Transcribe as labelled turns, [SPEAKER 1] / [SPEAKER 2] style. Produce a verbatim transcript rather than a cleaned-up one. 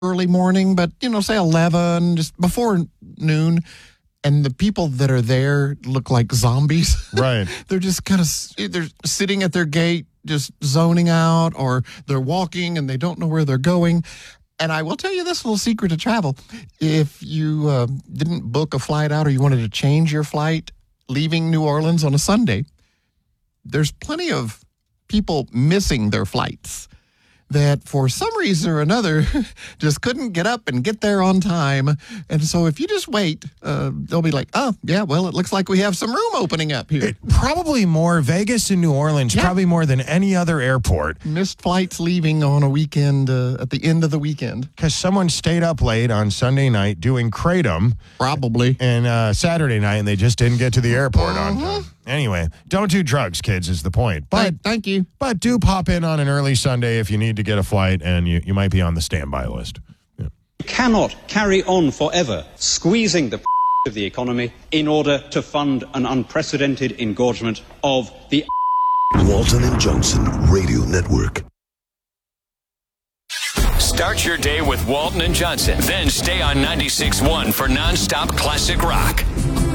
[SPEAKER 1] early morning, but, you know, say eleven, just before noon. And the people that are there look like zombies.
[SPEAKER 2] Right.
[SPEAKER 1] They're just kind of, they're sitting at their gate, just zoning out, or they're walking and they don't know where they're going. And I will tell you this little secret to travel. If you uh, didn't book a flight out or you wanted to change your flight leaving New Orleans on a Sunday, there's plenty of people missing their flights that for some reason or another just couldn't get up and get there on time. And so if you just wait, uh, they'll be like, oh, yeah, well, it looks like we have some room opening up here.
[SPEAKER 2] It, probably more Vegas and New Orleans,
[SPEAKER 1] Yeah.
[SPEAKER 2] probably more than any other airport.
[SPEAKER 1] Missed flights leaving on a weekend, uh, at the end of the weekend.
[SPEAKER 2] Because someone stayed up late on Sunday night doing Kratom
[SPEAKER 1] Probably.
[SPEAKER 2] and uh, Saturday night, and they just didn't get to the airport on
[SPEAKER 1] Uh-huh.
[SPEAKER 2] time. Anyway, don't do drugs, kids, is the point. But
[SPEAKER 1] Thank, thank you.
[SPEAKER 2] but do pop in on an early Sunday if you need to get a flight, and you, you might be on the standby list. Yeah.
[SPEAKER 3] You cannot carry on forever squeezing the of the economy in order to fund an unprecedented engorgement of the
[SPEAKER 4] Walton and Johnson Radio Network.
[SPEAKER 5] Start your day with Walton and Johnson. Then stay on ninety-six point one for nonstop classic rock.